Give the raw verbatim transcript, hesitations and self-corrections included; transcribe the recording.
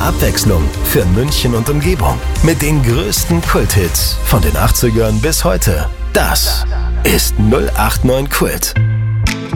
Abwechslung für München und Umgebung. Mit den größten Kulthits von den achtzigern bis heute. Das ist null acht neun Kult.